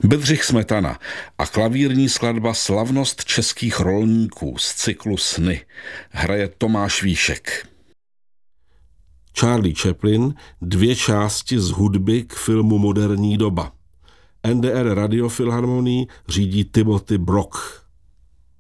Bedřich Smetana a klavírní skladba Slavnost českých rolníků z cyklu Sny hraje Tomáš Víšek. Charlie Chaplin, 2 části z hudby k filmu Moderní doba. NDR Radiofilharmonii řídí Timothy Brock.